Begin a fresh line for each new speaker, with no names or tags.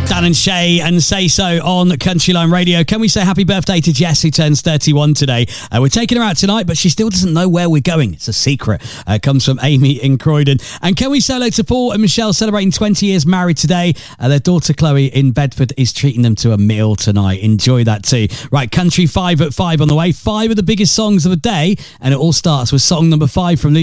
Dan and Shay and Say So on Country Line Radio. Can we say happy birthday to Jess, who turns 31 today? We're taking her out tonight, but she still doesn't know where we're going. It's a secret. Comes from Amy in Croydon. And can we say hello to Paul and Michelle, celebrating 20 years married today? Their daughter Chloe in Bedford is treating them to a meal tonight. Enjoy that too. Right, Country 5 at 5 on the way. 5 of the biggest songs of the day, and it all starts with song number 5 from Luke